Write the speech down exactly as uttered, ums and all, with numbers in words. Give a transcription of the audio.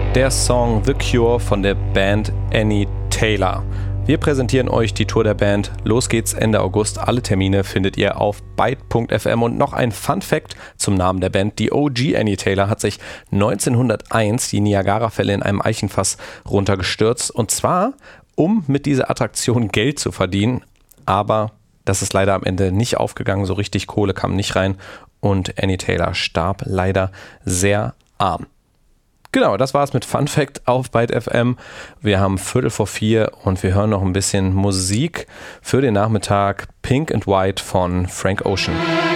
Der Song The Cure von der Band Annie Taylor. Wir präsentieren euch die Tour der Band. Los geht's Ende August. Alle Termine findet ihr auf byte punkt f m. Und noch ein Fun-Fact zum Namen der Band. Die O G Annie Taylor hat sich neunzehnhunderteins die Niagara-Fälle in einem Eichenfass runtergestürzt. Und zwar, um mit dieser Attraktion Geld zu verdienen. Aber das ist leider am Ende nicht aufgegangen. So richtig Kohle kam nicht rein. Und Annie Taylor starb leider sehr arm. Genau, das war's mit Fun Fact auf byte punkt f m. Wir haben Viertel vor vier und wir hören noch ein bisschen Musik für den Nachmittag. Pink and White von Frank Ocean.